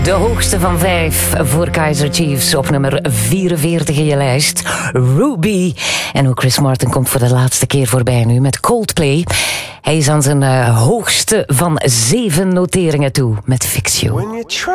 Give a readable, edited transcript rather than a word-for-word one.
De hoogste van 5 voor Kaiser Chiefs op nummer 44 in je lijst. Ruby. En ook Chris Martin komt voor de laatste keer voorbij nu met Coldplay. Hij is aan zijn hoogste van 7 noteringen toe met Fix You.